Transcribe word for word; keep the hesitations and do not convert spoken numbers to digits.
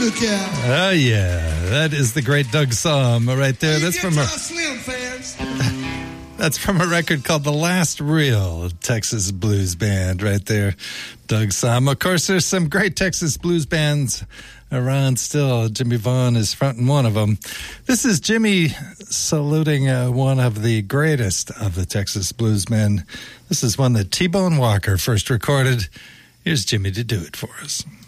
look out. Oh, yeah. That is the great Doug Sahm right there. That's from a, Slim fans. that's from a record called The Last Reel, Texas Blues Band right there. Doug Sahm. Of course, there's some great Texas blues bands around still. Jimmy Vaughn is fronting one of them. This is Jimmy saluting uh, one of the greatest of the Texas bluesmen. This is one that T-Bone Walker first recorded. Here's Jimmy to do it for us.